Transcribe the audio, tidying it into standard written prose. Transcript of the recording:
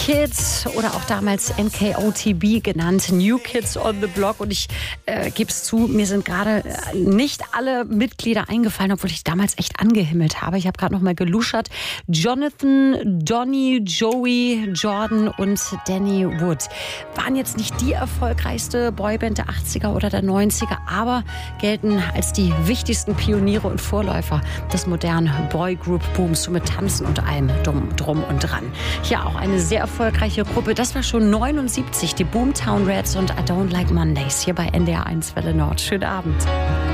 Kids oder auch damals NKOTB genannt, New Kids on the Block. Und ich gebe es zu, mir sind gerade nicht alle Mitglieder eingefallen, obwohl ich damals echt angehimmelt habe. Ich habe gerade noch mal geluschert. Jonathan, Donny, Joey, Jordan und Danny Wood waren jetzt nicht die erfolgreichste Boyband der 80er oder der 90er, aber gelten als die wichtigsten Pioniere und Vorläufer des modernen Boygroup-Booms, so mit Tanzen und allem drum und dran. Ja, auch eine sehr erfolgreiche Gruppe. Das war schon 79, die Boomtown Rats und I Don't Like Mondays hier bei NDR 1 Welle Nord. Schönen Abend.